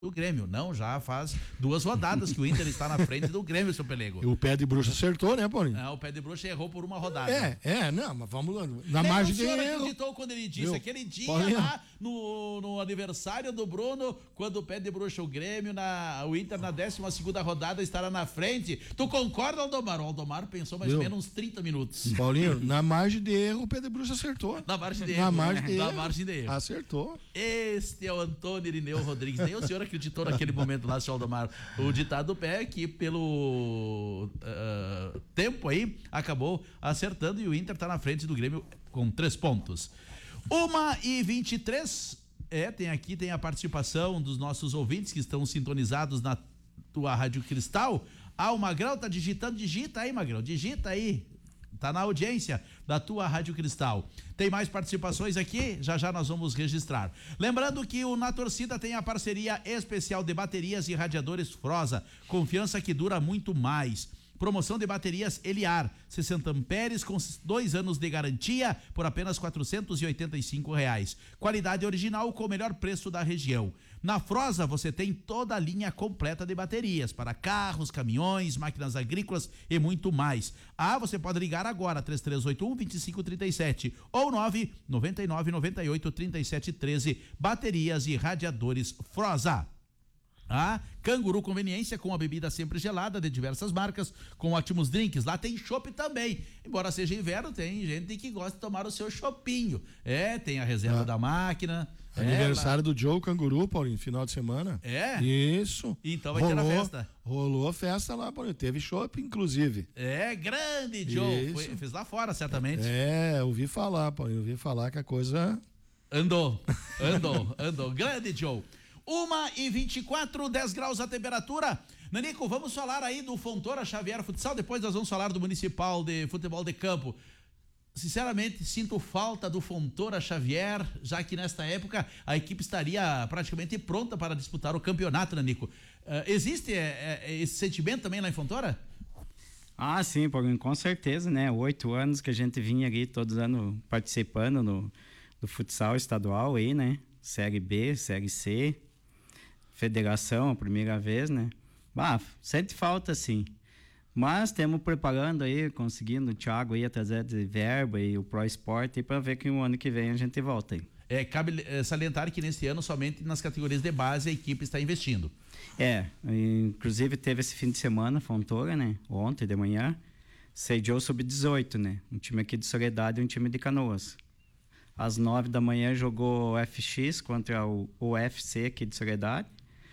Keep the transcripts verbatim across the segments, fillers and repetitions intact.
do Grêmio. Não, já faz duas rodadas que o Inter está na frente do Grêmio, seu Pelego. E o pé de bruxa acertou, né, Paulinho? Não, o pé de bruxa errou por uma rodada. É, é, não, mas vamos lá. Na Nem margem o de senhor erro. acreditou quando ele disse Viu? aquele dia Paulinho. lá no, no aniversário do Bruno, quando o pé de bruxa, o Grêmio, na, o Inter na décima segunda rodada estará na frente. Tu concorda, Aldomar? O Aldomar pensou mais ou Viu? menos uns trinta minutos. Paulinho, na margem de erro, o pé de bruxa acertou. Na margem de Na erro. margem de Na erro. margem de erro. Acertou. Este é o Antônio Irineu Rodrigues. Nem o senhor acreditou naquele momento lá, senhor Aldomar. O ditado do pé que pelo uh, tempo aí acabou acertando e o Inter tá na frente do Grêmio com três pontos. Uma e vinte e três. É, tem aqui, tem a participação dos nossos ouvintes que estão sintonizados na tua Rádio Cristal. Ah, o Magrão tá digitando, digita aí, Magrão, digita aí. Tá na audiência da tua Rádio Cristal. Tem mais participações aqui? Já já nós vamos registrar. Lembrando que o Na Torcida tem a parceria especial de baterias e radiadores Frosa. Confiança que dura muito mais. Promoção de baterias Eliar, sessenta amperes com dois anos de garantia por apenas quatrocentos e oitenta e cinco reais. Qualidade original com o melhor preço da região. Na Frosa você tem toda a linha completa de baterias para carros, caminhões, máquinas agrícolas e muito mais. Ah, você pode ligar agora, três três oito um, dois cinco três sete ou nove nove nove nove oito três sete um três. Baterias e radiadores Frosa. Ah, Canguru Conveniência com a bebida sempre gelada de diversas marcas, com ótimos drinks. Lá tem chopp também. Embora seja inverno, tem gente que gosta de tomar o seu choppinho. É, tem a reserva ah. da máquina. Aniversário é, do Joe Canguru, Paulinho, final de semana. É? Isso. Então vai rolou, ter a festa. Rolou a festa lá, Paulinho. Teve chopp, inclusive. É, grande Joe. Foi, fez lá fora, certamente. É, ouvi falar, Paulinho. Ouvi falar que a coisa... Andou, andou, andou. Grande Joe. Uma e vinte e quatro, dez graus a temperatura. Nanico, vamos falar aí do Fontoura Xavier Futsal, depois nós vamos falar do Municipal de Futebol de Campo. Sinceramente, sinto falta do Fontoura Xavier, já que nesta época a equipe estaria praticamente pronta para disputar o campeonato, Nanico. Uh, existe é, é, esse sentimento também lá em Fontoura? Ah, sim, Paulinho, com certeza, né? Oito anos que a gente vinha ali todos os anos participando no, do futsal estadual aí, né? Série B, Série C, Federação, a primeira vez, né? Bah, sente falta, sim. Mas estamos preparando aí, conseguindo o Thiago aí através de verba e o Pro Esporte para ver que o ano que vem a gente volta aí. É, cabe é, salientar que neste ano somente nas categorias de base a equipe está investindo. É, inclusive teve esse fim de semana, Fontoura, né? Ontem de manhã, sediou sub dezoito, né? Um time aqui de Soledade e um time de Canoas. Às nove da manhã jogou o F X contra o U F C aqui de Soledade.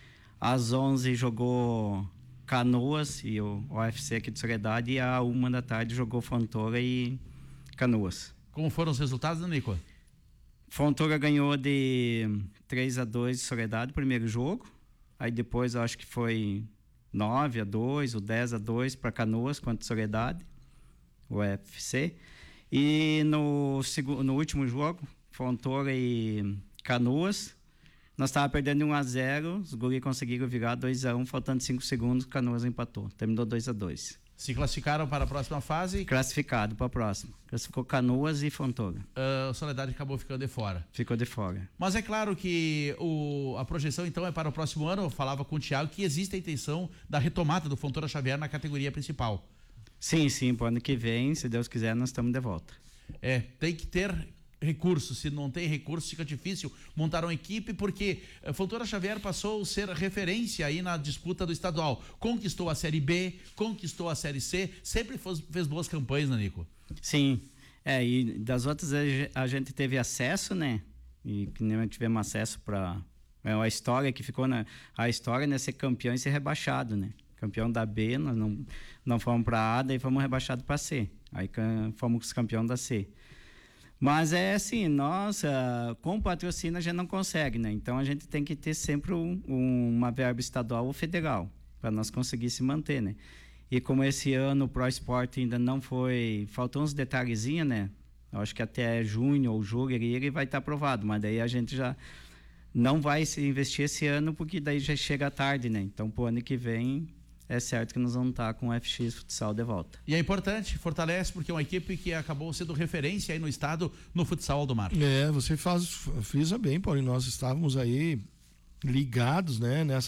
Às onze jogou Canoas e o U F C aqui de Soledade. E à uma da tarde jogou Fontoura e Canoas. Como foram os resultados, Nico? Fontoura ganhou de três a dois de Soledade, primeiro jogo. Aí depois eu acho que foi nove a dois ou dez a dois para Canoas contra Soledade, o U F C. E no, no último jogo, Fontoura e Canoas, nós estávamos perdendo um a zero, os guris conseguiram virar dois a um, faltando cinco segundos, Canoas empatou, terminou dois a dois. Se classificaram para a próxima fase? Classificado para a próxima. Classificou Canoas e Fontoura. Uh, Soledade acabou ficando de fora. Ficou de fora. Mas é claro que o, a projeção então é para o próximo ano. Eu falava com o Thiago que existe a intenção da retomada do Fontoura Xavier na categoria principal. Sim, sim, para o ano que vem, se Deus quiser, nós estamos de volta. É, tem que ter recursos. Se não tem recursos, fica difícil montar uma equipe, porque a Fontoura Xavier passou a ser referência aí na disputa do estadual. Conquistou a Série B, conquistou a Série C, sempre fez, fez boas campanhas, né, Nico? Sim, é, e das outras a gente teve acesso, né? E que nem tivemos acesso para é, a história que ficou na a história, né, ser campeão e ser rebaixado, né? Campeão da B, nós não, não fomos para A, daí fomos rebaixados para C. Aí fomos campeão da C. Mas é assim, nós, uh, com patrocínio a gente não consegue, né? Então a gente tem que ter sempre um, um, uma verba estadual ou federal, para nós conseguir se manter, né? E como esse ano o Pro Sport ainda não foi, faltou uns detalhezinhos, né? Eu acho que até junho ou julho ele, ele vai estar aprovado, mas daí a gente já não vai se investir esse ano, porque daí já chega tarde, né? Então pro ano que vem é certo que nós vamos estar com o F X Futsal de volta. E é importante, fortalece, porque é uma equipe que acabou sendo referência aí no estado no futsal, Aldomar. É, você faz, frisa bem, Paulinho, nós estávamos aí ligados, né, nessa